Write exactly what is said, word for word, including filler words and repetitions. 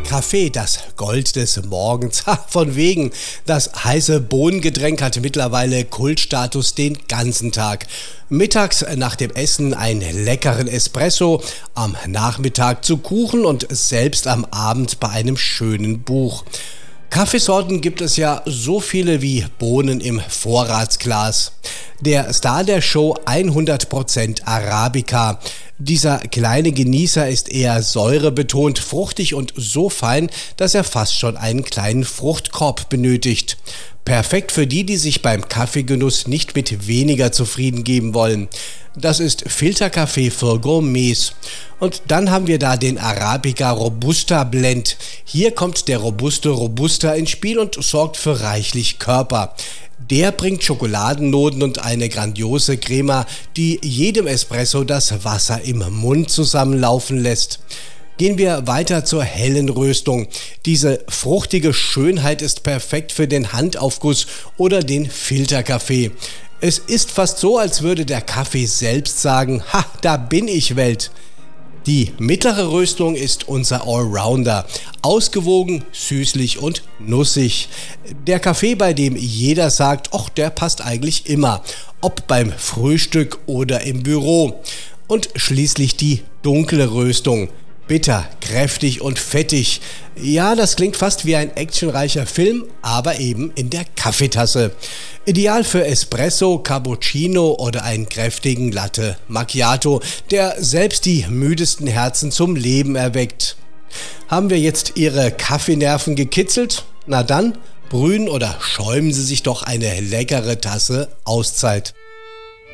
Kaffee, das Gold des Morgens. Ha, von wegen. Das heiße Bohnengetränk hat mittlerweile Kultstatus den ganzen Tag. Mittags nach dem Essen einen leckeren Espresso, am Nachmittag zu Kuchen und selbst am Abend bei einem schönen Buch. Kaffeesorten gibt es ja so viele wie Bohnen im Vorratsglas. Der Star der Show hundert Prozent Arabica. Dieser kleine Genießer ist eher säurebetont, fruchtig und so fein, dass er fast schon einen kleinen Fruchtkorb benötigt. Perfekt für die, die sich beim Kaffeegenuss nicht mit weniger zufrieden geben wollen. Das ist Filterkaffee für Gourmets. Und dann haben wir da den Arabica Robusta Blend. Hier kommt der robuste Robusta ins Spiel und sorgt für reichlich Körper. Der bringt Schokoladennoten und eine grandiose Crema, die jedem Espresso das Wasser im Mund zusammenlaufen lässt. Gehen wir weiter zur hellen Röstung. Diese fruchtige Schönheit ist perfekt für den Handaufguss oder den Filterkaffee. Es ist fast so, als würde der Kaffee selbst sagen, ha, da bin ich Welt. Die mittlere Röstung ist unser Allrounder. Ausgewogen, süßlich und nussig. Der Kaffee, bei dem jeder sagt, ach, der passt eigentlich immer. Ob beim Frühstück oder im Büro. Und schließlich die dunkle Röstung. Bitter, kräftig und fettig. Ja, das klingt fast wie ein actionreicher Film, aber eben in der Kaffeetasse. Ideal für Espresso, Cappuccino oder einen kräftigen Latte Macchiato, der selbst die müdesten Herzen zum Leben erweckt. Haben wir jetzt Ihre Kaffeenerven gekitzelt? Na dann, brühen oder schäumen Sie sich doch eine leckere Tasse Auszeit.